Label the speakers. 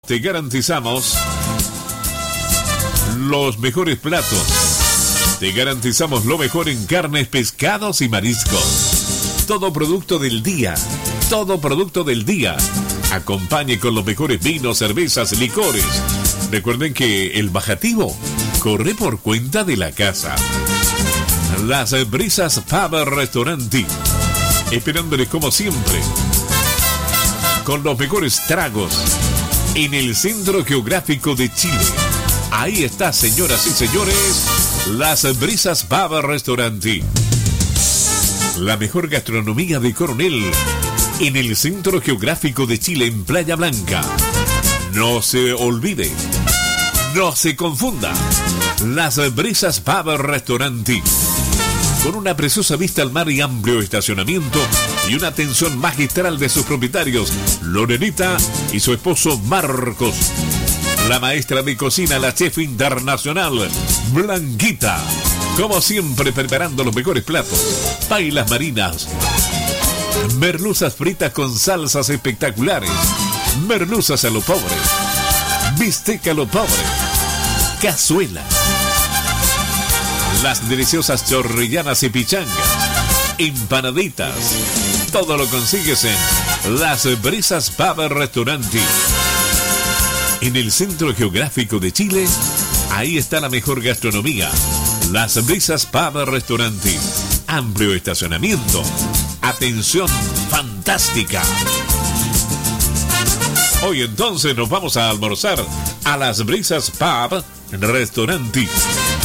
Speaker 1: Te garantizamos los mejores platos. Te garantizamos lo mejor en carnes, pescados y mariscos. Todo producto del día. Todo producto del día. Acompañe con los mejores vinos, cervezas, licores. Recuerden que el bajativo corre por cuenta de la casa. Las Brisas Pub Restaurante. Esperándoles como siempre. Con los mejores tragos. En el centro geográfico de Chile. Ahí está, señoras y señores, Las Brisas Pub Restaurante. La mejor gastronomía de Coronel. En el centro geográfico de Chile, en Playa Blanca. No se olvide. No se confunda. Las Brisas Pub Restaurante. Con una preciosa vista al mar y amplio estacionamiento y una atención magistral de sus propietarios, Lorenita y su esposo Marcos. La maestra de cocina, la chef internacional, Blanquita. Como siempre, preparando los mejores platos. Pailas marinas. Merluzas fritas con salsas espectaculares. Merluzas a lo pobre. Bistec a lo pobre. Cazuela. Las deliciosas chorrillanas y pichangas. Empanaditas. Todo lo consigues en Las Brisas Pub Restaurante. En el centro geográfico de Chile, ahí está la mejor gastronomía. Las Brisas Pub Restaurante. Amplio estacionamiento. Atención fantástica. Hoy entonces nos vamos a almorzar a Las Brisas Pub Restaurante.